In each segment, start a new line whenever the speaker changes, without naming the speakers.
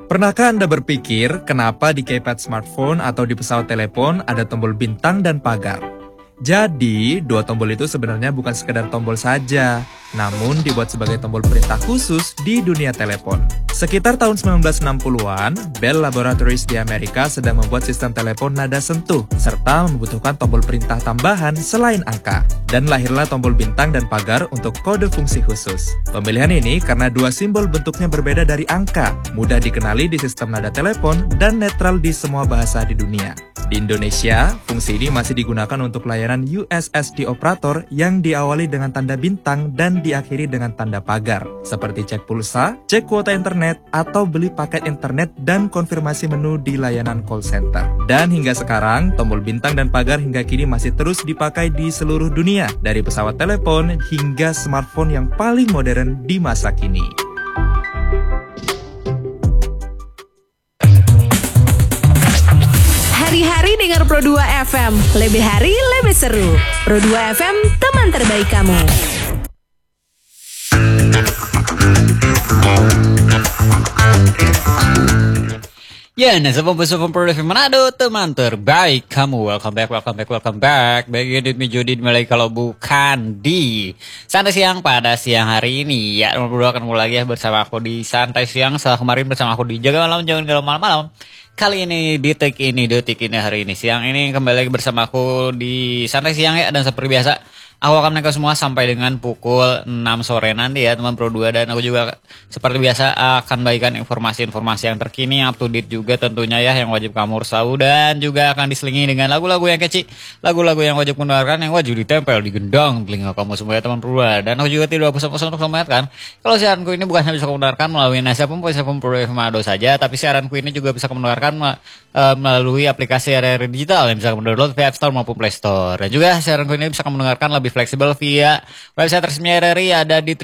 Pernahkah Anda berpikir kenapa di keypad smartphone atau di pesawat telepon ada tombol bintang dan pagar? Jadi, dua tombol itu sebenarnya bukan sekedar tombol saja, namun dibuat sebagai tombol perintah khusus di dunia telepon. Sekitar tahun 1960-an, Bell Laboratories di Amerika sedang membuat sistem telepon nada sentuh, serta membutuhkan tombol perintah tambahan selain angka. Dan lahirlah tombol bintang dan pagar untuk kode fungsi khusus. Pemilihan ini karena dua simbol bentuknya berbeda dari angka, mudah dikenali di sistem nada telepon, dan netral di semua bahasa di dunia. Di Indonesia, fungsi ini masih digunakan untuk layanan USSD operator yang diawali dengan tanda bintang dan diakhiri dengan tanda pagar, seperti cek pulsa, cek kuota internet, atau beli paket internet dan konfirmasi menu di layanan call center. Dan hingga sekarang, tombol bintang dan pagar hingga kini masih terus dipakai di seluruh dunia, dari pesawat telepon hingga smartphone yang paling modern di masa kini.
Hari-hari dengar Pro 2 FM, lebih hari lebih seru. Pro 2 FM, teman terbaik kamu.
Ya, sobat Pro FM Manado, teman terbaik kamu. Welcome back. Bagi Judit mulai kalau bukan di Santai Siang pada siang hari ini. Ya, nomor 2 akan mulai lagi bersama aku di Santai Siang. Setelah kemarin bersama aku di Jaga Malam, jangan galau malam-malam. Kali ini detik ini hari ini siang ini kembali lagi bersama aku di Santai Siang ya, dan seperti biasa aku akan menekan semua sampai dengan pukul 6 sore nanti ya teman Pro 2. Dan aku juga seperti biasa akan bagikan informasi-informasi yang terkini, up to date juga tentunya ya, yang wajib kamu harus tahu. Dan juga akan diselingi dengan lagu-lagu yang kece, lagu-lagu yang wajib mendengarkan, yang wajib ditempel di gendang telinga kamu semua ya teman Pro 2. Dan aku juga tidak bosan-bosan untuk mengingatkan kalau siaranku ini bukan hanya bisa kamu dengarkan melalui siapapun Pro FM Manado saja, tapi siaranku ini juga bisa kamu dengarkan melalui aplikasi RRI Digital yang bisa kamu download via App Store maupun Play Store. Dan juga siaranku ini bisa kamu dengarkan lebih fleksibel via website resmi RRI, ada di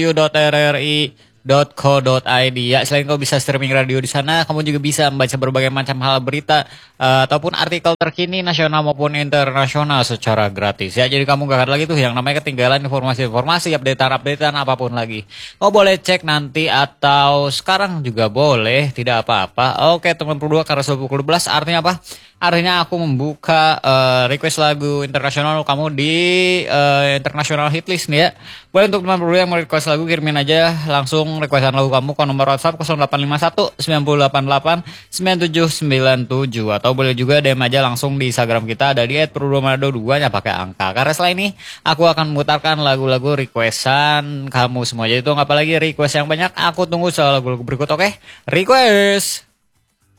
www.rri.co.id ya. Selain kamu bisa streaming radio di sana, kamu juga bisa membaca berbagai macam hal berita ataupun artikel terkini nasional maupun internasional secara gratis ya. Jadi kamu gak akan lagi tuh yang namanya ketinggalan informasi-informasi, updatean apapun lagi. Kau boleh cek nanti atau sekarang juga boleh, tidak apa-apa. Oke teman Pro 2, karena sudah pukul 12 artinya apa? Artinya aku membuka request lagu internasional kamu di international hitlist nih ya. Boleh untuk teman Pro 2 yang mau request lagu, kirimin aja langsung requestan lagu kamu ke nomor WhatsApp 0851 988 9797, atau boleh juga DM aja langsung di Instagram kita, ada di @pro2manado2 nya pakai angka. Karena setelah ini aku akan memutarkan lagu-lagu requestan kamu semua. Jadi tunggu apa lagi request yang banyak, aku tunggu soal lagu-lagu berikut. Oke? Request.